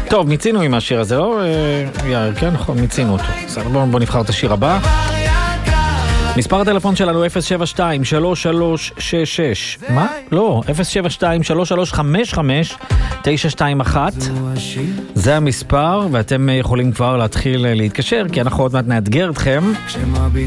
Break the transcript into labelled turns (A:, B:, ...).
A: טוב, מיצינו עם השיר הזה, לא? יאיר, כן, נכון, מיצינו אותו. בסדר, בואו נבחר את השיר הבא. מספר הטלפון שלנו 072-3366. מה? לא, 072-3355-921. זה המספר, ואתם יכולים כבר להתחיל להתקשר, כי אנחנו עוד מעט נאתגר אתכם.